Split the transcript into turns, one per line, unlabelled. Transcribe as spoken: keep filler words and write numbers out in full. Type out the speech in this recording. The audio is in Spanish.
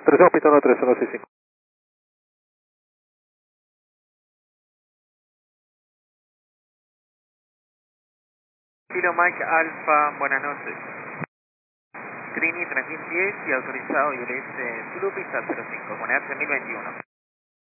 Aterrizamos pista uno tres uno seis cinco.
Kilo Mike Alfa, buenas noches. Trini tres mil diez y autorizado I L S Zulu pista cero cinco, con H mil veintiuno.